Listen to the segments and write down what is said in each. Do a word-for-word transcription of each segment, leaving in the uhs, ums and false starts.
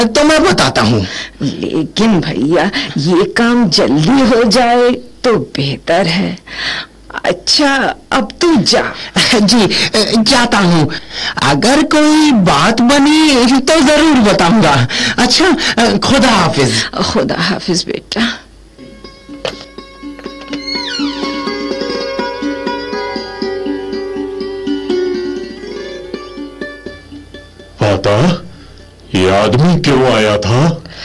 तो मैं बताता हूँ। लेकिन भैया ये काम जल्दी हो जाए तो बेहतर है। अच्छा अब तू जा। जी जाता हूँ, अगर कोई बात बनी तो जरूर बताऊंगा। अच्छा खुदा हाफिज। खुदा हाफिज बेटा। पाता, ये आदमी क्यों आया था?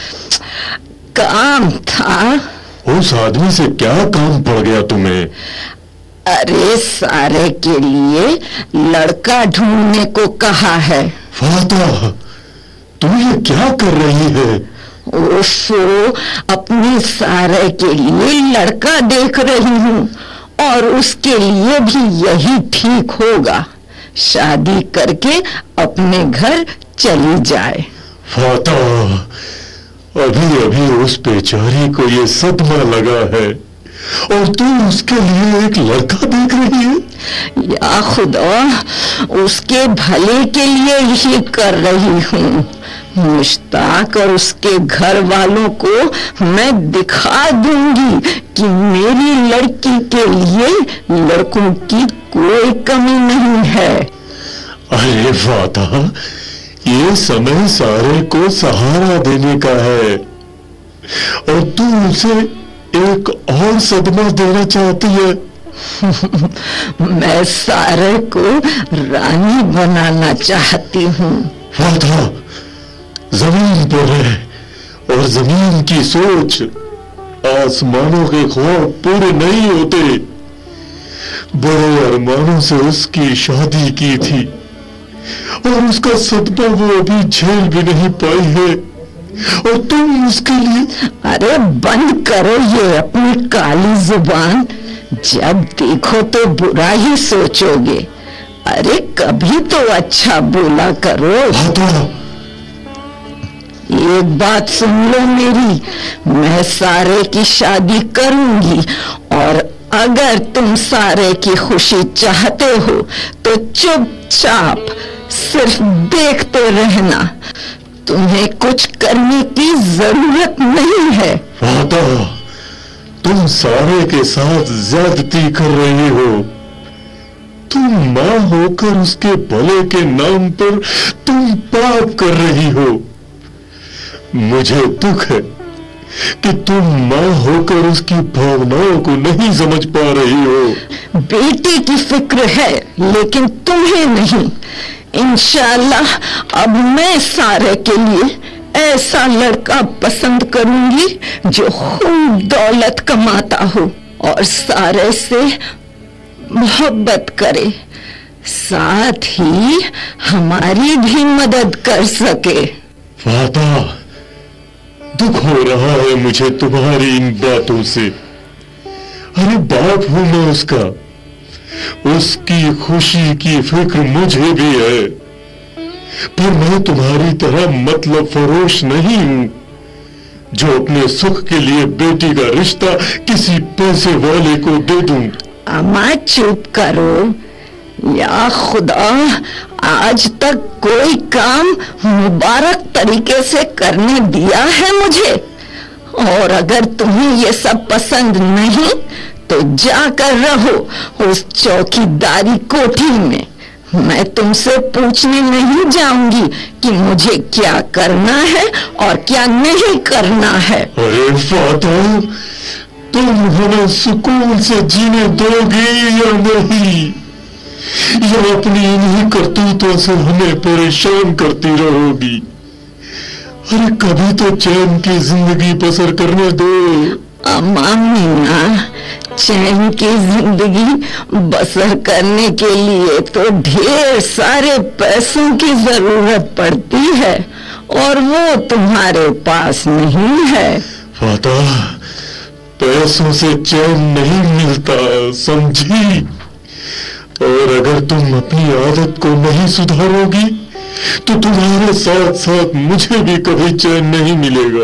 काम था। उस आदमी से क्या काम पड़ गया तुम्हें? अरे सारे के लिए लड़का ढूंढने को कहा है। फाता, तुम ये क्या कर रही है? ओफो, अपनी सारे के लिए लड़का देख रही हूँ और उसके लिए भी यही ठीक होगा, शादी करके अपने घर चली जाए। फाता, अभी अभी उस बेचारी को ये सदमा लगा है और तुम उसके लिए एक लड़का देख रही है? या खुदा, उसके भले के लिए यही कर रही हूँ। मुश्ताक और उसके घर वालों को मैं दिखा दूंगी कि मेरी लड़की के लिए लड़कों की कोई कमी नहीं है। अरे फाता, ये समय सारे को सहारा देने का है और तुम उसे एक और सदमा देना चाहती है। मैं सारे को रानी बनाना चाहती हूँ। फाता, जमीन पर है और जमीन की सोच, आसमानों के ख्वाब पूरे नहीं होते। बड़े अरमानों से उसकी शादी की थी और उसका सदमा वो अभी झेल भी नहीं पाई है और तुम उसके लिए। अरे बंद करो ये अपनी काली जुबान, जब देखो तो बुरा ही सोचोगे। अरे कभी तो अच्छा बोला करो। एक बात सुन लो मेरी, मैं सारे की शादी करूंगी और अगर तुम सारे की खुशी चाहते हो तो चुपचाप सिर्फ देखते रहना, तुम्हें कुछ करने की जरूरत नहीं है। फाता, तुम सारे के साथ ज्यादती कर रही हो। तुम मां होकर उसके भले के नाम पर तुम पाप कर रही हो। मुझे दुख है कि तुम मां होकर उसकी भावनाओं को नहीं समझ पा रही हो। बेटे की फिक्र है लेकिन तुम्हें नहीं। इंशाअल्लाह अब मैं सारे के लिए ऐसा लड़का पसंद करूंगी जो खूब दौलत कमाता हो और सारे से मोहब्बत करे, साथ ही हमारी भी मदद कर सके। फाता, दुख हो रहा है मुझे तुम्हारी इन बातों से। अरे बाप हूं मैं उसका, उसकी खुशी की फिक्र मुझे भी है, पर मैं तुम्हारी तरह मतलब फरोश नहीं हूं जो अपने सुख के लिए बेटी का रिश्ता किसी पैसे वाले को दे दूं। अम्मा चुप करो। या खुदा, आज तक कोई काम मुबारक तरीके से करने दिया है मुझे? और अगर तुम्हें ये सब पसंद नहीं तो जाकर रहो उस चौकीदारी कोठी में। मैं तुमसे पूछने नहीं जाऊंगी कि मुझे क्या करना है और क्या नहीं करना है। अरे फाता, तुम हमें सुकून से जीने दोगे या नहीं, या अपनी इन्हीं करतूतों से हमें परेशान करती रहोगी? अरे कभी तो चैन की जिंदगी बसर करने दो। अम्मा मीना, चैन की जिंदगी बसर करने के लिए तो ढेर सारे पैसों की जरूरत पड़ती है और वो तुम्हारे पास नहीं है। फाता, पैसों से चैन नहीं मिलता, समझी? और अगर तुम अपनी आदत को नहीं सुधारोगी तो तुम्हारे साथ साथ मुझे भी कभी चैन नहीं मिलेगा।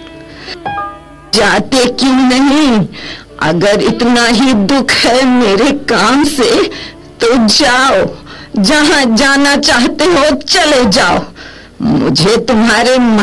जाते क्यों नहीं? अगर इतना ही दुख है मेरे काम से तो जाओ, जहां जाना चाहते हो चले जाओ। मुझे तुम्हारे